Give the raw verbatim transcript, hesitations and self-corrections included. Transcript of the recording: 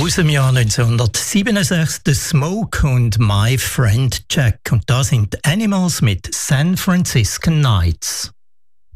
Aus dem Jahr neunzehnhundertsiebenundsechzig The Smoke und My Friend Jack. Und da sind Animals mit San Francisco Nights.